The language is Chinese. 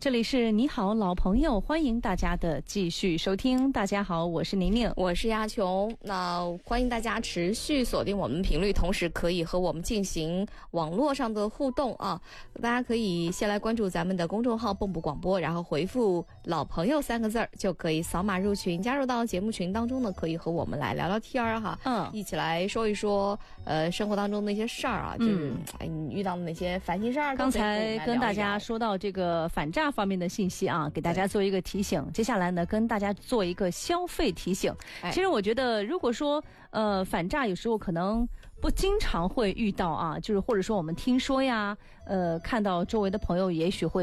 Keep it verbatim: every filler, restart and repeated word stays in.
这里是你好老朋友，欢迎大家的继续收听。大家好，我是宁宁， 我是亚琼。那欢迎大家持续锁定我们频率，同时可以和我们进行网络上的互动啊。大家可以先来关注咱们的公众号蹦蹦广播，然后回复老朋友三个字儿，就可以扫码入群，加入到节目群当中呢，可以和我们来聊聊天儿哈，嗯，一起来说一说呃生活当中那些事儿啊，就是、嗯、哎你遇到的那些烦心事儿。 刚才跟大家说到这个反诈方面的信息啊，给大家做一个提醒。接下来呢，跟大家做一个消费提醒。其实我觉得，如果说呃反诈有时候可能不经常会遇到啊，就是或者说我们听说呀，呃看到周围的朋友也许会